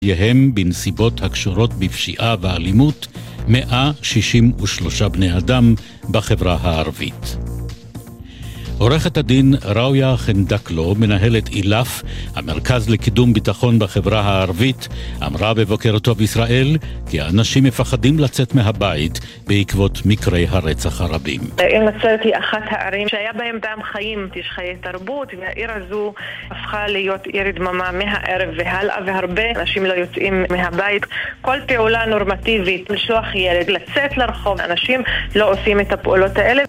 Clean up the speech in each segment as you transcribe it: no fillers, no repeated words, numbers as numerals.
יהם בנסיבות הקשורות בפשיעה ואלימות 163 בני אדם בחברה הערבית. עורכת הדין ראויה חנדקלו, מנהלת אילף, המרכז לקידום ביטחון בחברה הערבית, אמרה בבוקר טוב ישראל כי האנשים מפחדים לצאת מהבית בעקבות מקרי הרצח הרבים. העיר נצרת היא אחת הערים שהיה בהם טעם חיים, יש חיי תרבות, והעיר הזו הפכה להיות עיר דממה מהערב והלאה, והרבה אנשים לא יוצאים מהבית. כל פעולה נורמטיבית, לשלוח ילד, לצאת לרחוב, אנשים לא עושים את הפעולות האלה.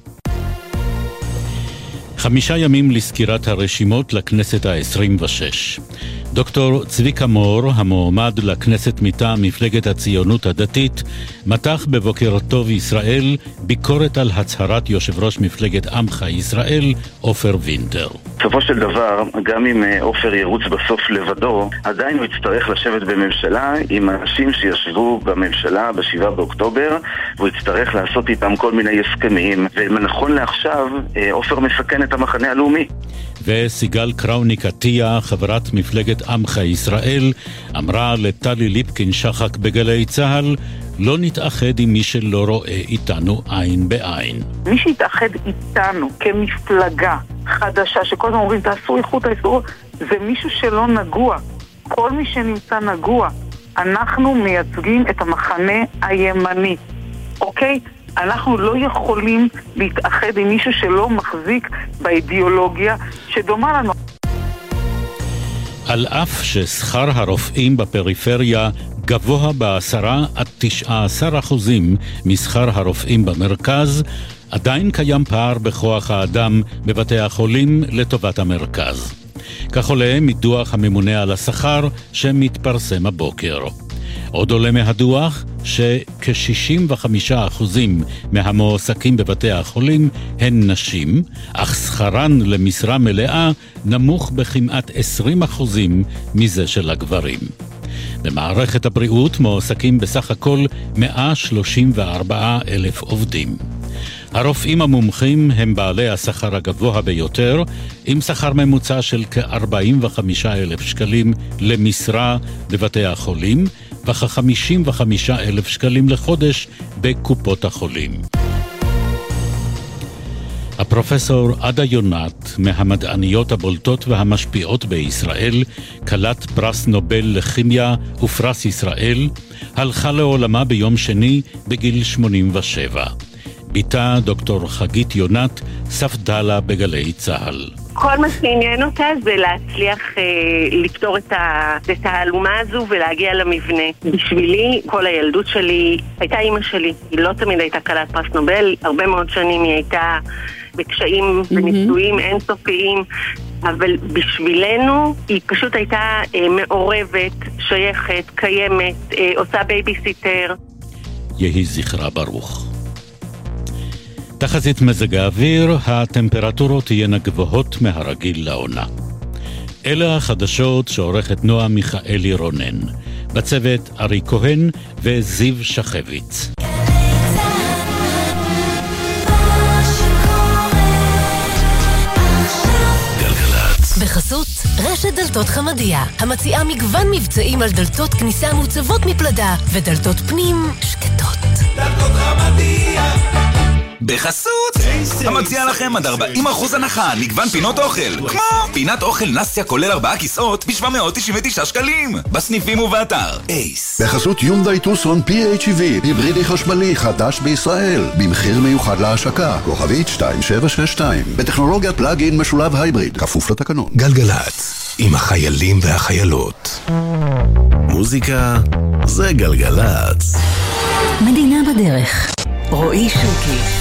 5 ימים לסקירת הרשימות לכנסת ה-26. דוקטור צביקה מור, המועמד לכנסת מטעם מפלגת הציונות הדתית, מתח בבוקר טוב ישראל ביקורת על הצהרת יושב ראש מפלגת עמך ישראל, עופר וינטר. בסופו של דבר, גם אם עופר ירוץ בסוף לבדו, עדיין הוא יצטרך לשבת בממשלה עם אנשים שישבו בממשלה ב7 באוקטובר, והוא יצטרך לעשות איתם כל מיני הסכמים, ונכון לעכשיו, עופר מסכן את המחנה הלאומי. וסיגל קראוניק עטיה, חברת מפלגת עמך ישראל, אמרה לטלי ליפקין שחק בגלי צהל, לא נתאחד עם מי שלא רואה איתנו עין בעין. מי שיתאחד איתנו כמפלגה חדשה, שכל הזמן אומרים תעשו איכות האיסור, זה מישהו שלא נגוע. כל מי שנמצא נגוע. אנחנו מייצגים את המחנה הימני. אוקיי? אנחנו לא יכולים להתאחד עם מישהו שלא מחזיק באידיאולוגיה שדומה לנו. על אף ששכר הרופאים בפריפריה גבוה ב10-19% משכר הרופאים במרכז, עדיין קיים פער בכוח האדם בבתי החולים לטובת המרכז. כך עולה מדוח הממונה על השכר שמתפרסם הבוקר. עוד עולה מהדוח שכ-65% מהמועסקים בבתי החולים הן נשים, אך שכרן למשרה מלאה נמוך בכמעט 20% מזה של הגברים. במערכת הבריאות מועסקים בסך הכל 134,000 עובדים. הרופאים המומחים הם בעלי השכר הגבוה ביותר, עם שכר ממוצע של כ-45,000 שקלים למשרה בבתי החולים, וכ-55,000 שקלים לחודש בקופות החולים. הפרופסור עדה יונת, מהמדעניות הבולטות והמשפיעות בישראל, כלת פרס נובל לכימיה ופרס ישראל, הלכה לעולמה ביום שני בגיל 87. ביתה דוקטור חגית יונת ספדה לה בגלי צהל. כל מה שעניין אותה זה להצליח לפתור את התעלומה הזו ולהגיע למבנה. בשבילי, כל הילדות שלי הייתה אמא שלי. היא לא תמיד הייתה כלת פרס נובל, הרבה מאוד שנים היא הייתה בקשיים וניסויים אינסופיים, אבל בשבילנו היא פשוט הייתה מעורבת, שייכת, קיימת, עושה בייביסיטר. יהי זכרה ברוך. תחזית מזג האוויר, הטמפרטורות תהיינה גבוהות מהרגיל לעונה. אלה החדשות שעורכת נועה מיכאלי רונן. בצוות ארי כהן וזיו שחביץ. בחסות רשת דלתות חמדיה, המציעה מגוון מבצעים על דלתות כניסה מוצבות מפלדה ודלתות פנים שקטות. דלתות חמדיה. בחסות המציע לכם עד 40% הנחה, מגוון פינות אוכל, כמו פינת אוכל נסיה כולל 4 כיסאות ב-799 שקלים בסניפים ובאתר אייס. בחסות יונדאי טוסון PHEV, היברידי חשמלי חדש בישראל, במחיר מיוחד להשקה, כוכבית 2762, בטכנולוגיית פלאג-אין משולב הייבריד, כפוף לתקנון. גלגלץ, עם החיילים והחיילות. מוזיקה זה גלגלץ. מדינה בדרך. רועי שוקי.